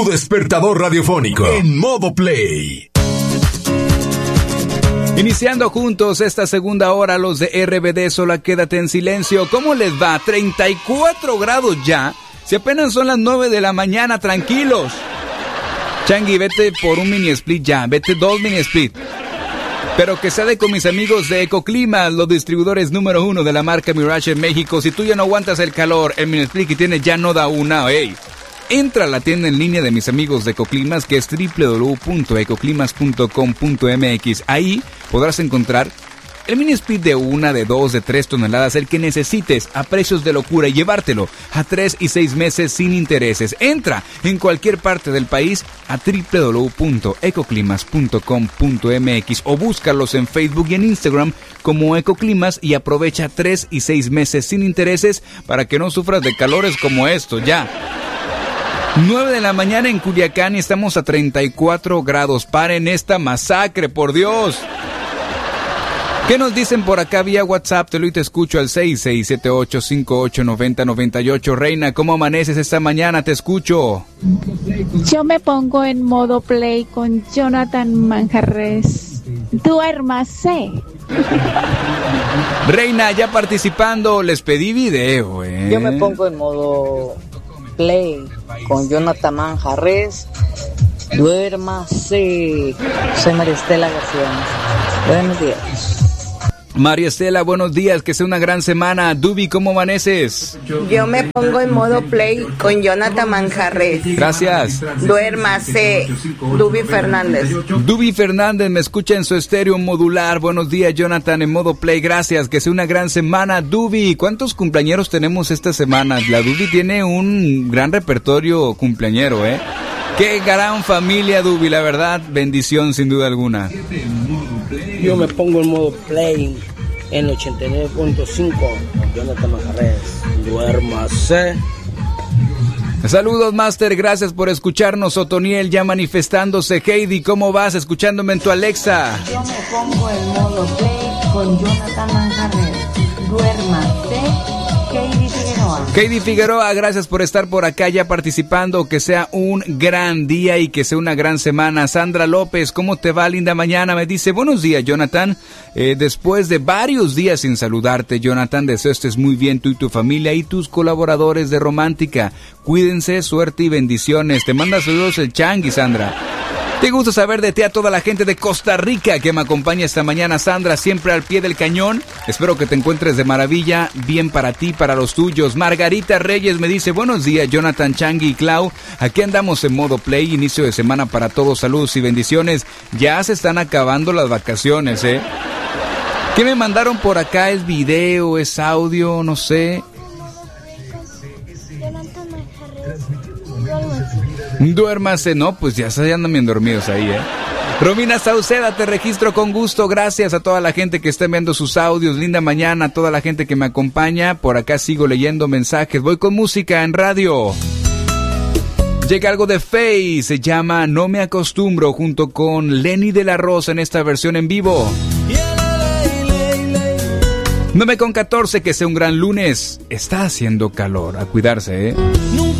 Tu despertador radiofónico en modo play. Iniciando juntos esta segunda hora, los de RBD, Sola Quédate en Silencio. ¿Cómo les va? 34 grados ya. Si apenas son las 9 de la mañana, tranquilos. Changi, vete por un mini split ya. Vete 2 mini split. Pero que sea de con mis amigos de Ecoclimas, los distribuidores número 1 de la marca Mirage en México. Si tú ya no aguantas el calor, el mini split que tienes ya no da una. ¡Ey! Entra a la tienda en línea de mis amigos de Ecoclimas, que es www.ecoclimas.com.mx. Ahí podrás encontrar el mini split de 1, de 2, de 3 toneladas, el que necesites, a precios de locura, y llevártelo a 3 y 6 meses sin intereses. Entra en cualquier parte del país a www.ecoclimas.com.mx o búscalos en Facebook y en Instagram como Ecoclimas y aprovecha 3 y 6 meses sin intereses para que no sufras de calores como estos ya. 9 de la mañana en Culiacán y estamos a 34 grados. Paren esta masacre, por Dios. ¿Qué nos dicen por acá vía WhatsApp? Te lo y te escucho al 6678589098. Reina, ¿cómo amaneces esta mañana? Te escucho. Yo me pongo en modo play con Jonathan Manjarres. Duérmase. Reina, ya participando, les pedí video, Yo me pongo en modo play con Jonathan Manjarres. Duérmase. Soy María Estela García. Buenos días. María Estela, buenos días, que sea una gran semana. Dubi, ¿cómo amaneces? Yo me pongo en modo play con Jonathan Manjarres. Gracias. Duérmase. Dubi Fernández. Dubi Fernández me escucha en su estéreo modular. Buenos días, Jonathan, en modo play. Gracias, que sea una gran semana. Dubi, ¿cuántos cumpleañeros tenemos esta semana? La Dubi tiene un gran repertorio cumpleañero, ¿eh? Qué gran familia, Dubi, la verdad, bendición sin duda alguna. Yo me pongo en modo play en 89.5 con Jonathan Manjarres. Duérmase. Saludos, Master, gracias por escucharnos. Otoniel ya manifestándose. Heidi, ¿cómo vas? Escuchándome en tu Alexa. Yo me pongo en modo play con Jonathan Manjarres. Duérmase. Heidi Figueroa, gracias por estar por acá ya participando. Que sea un gran día y que sea una gran semana. Sandra López, ¿cómo te va? Linda mañana. Me dice, buenos días, Jonathan. Después de varios días sin saludarte, Jonathan, deseo estés muy bien tú y tu familia y tus colaboradores de Romántica. Cuídense, suerte y bendiciones. Te manda saludos el Changi, Sandra. Te gusta saber de ti a toda la gente de Costa Rica que me acompaña esta mañana, Sandra, siempre al pie del cañón. Espero que te encuentres de maravilla, bien para ti, para los tuyos. Margarita Reyes me dice, buenos días, Jonathan, Changi y Clau. Aquí andamos en modo play, inicio de semana para todos, saludos y bendiciones. Ya se están acabando las vacaciones, ¿eh? ¿Qué me mandaron por acá? ¿Es video, es audio? No sé. Duérmase, no, pues ya andan bien dormidos ahí, Romina Sauceda, te registro con gusto, gracias a toda la gente que está enviando sus audios, linda mañana, a toda la gente que me acompaña, por acá sigo leyendo mensajes, voy con música en radio. Llega algo de Faye, se llama No Me Acostumbro, junto con Lenny de la Rosa en esta versión en vivo. 9:14, que sea un gran lunes, está haciendo calor, a cuidarse, Nunca